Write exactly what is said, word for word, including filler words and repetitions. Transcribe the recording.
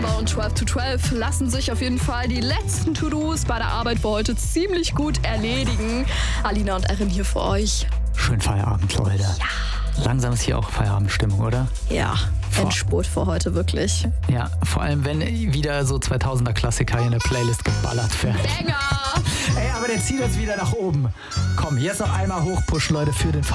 November und zwölf to zwölf lassen sich auf jeden Fall die letzten To-Dos bei der Arbeit für heute ziemlich gut erledigen. Alina und Erin hier für euch. Schönen Feierabend, Leute. Ja. Langsam ist hier auch Feierabendstimmung, oder? Ja, Endspurt für heute, wirklich. Ja, vor allem, wenn wieder so zweitausender-Klassiker in der Playlist geballert werden. Banger! Ey, aber der zieht uns wieder nach oben. Komm, jetzt noch einmal hochpushen, Leute, für den